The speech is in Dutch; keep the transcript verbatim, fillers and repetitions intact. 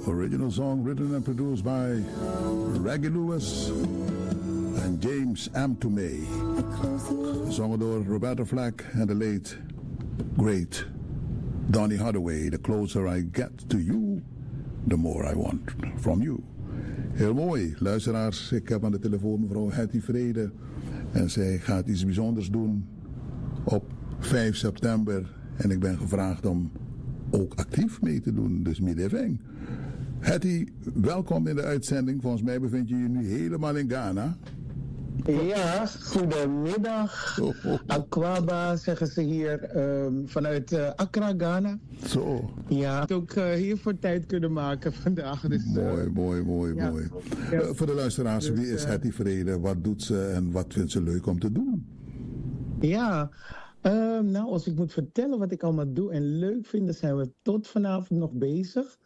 Original song written and produced by Reggie Lewis and James M. Tomei. Gezongen door Roberta Flack en de late great Donny Hathaway. The closer I get to you, the more I want from you. Heel mooi. Luisteraars, ik heb aan de telefoon mevrouw Hetty Vrede. En zij gaat iets bijzonders doen op vijf september. En ik ben gevraagd om ook actief mee te doen. Dus middenving. Hetty, welkom in de uitzending. Volgens mij bevind je je nu helemaal in Ghana. Ja, goedemiddag. Oh, oh, oh. Aquaba zeggen ze hier um, vanuit uh, Accra, Ghana. Zo. Ja, ik heb ook uh, hiervoor tijd kunnen maken vandaag. Dus, uh, mooi, mooi, mooi, ja. mooi. Ja. Uh, voor de luisteraars, Dus, wie is uh, Hetty Vrede? Wat doet ze en wat vindt ze leuk om te doen? Ja, uh, nou als ik moet vertellen wat ik allemaal doe en leuk vind, dan zijn we tot vanavond nog bezig.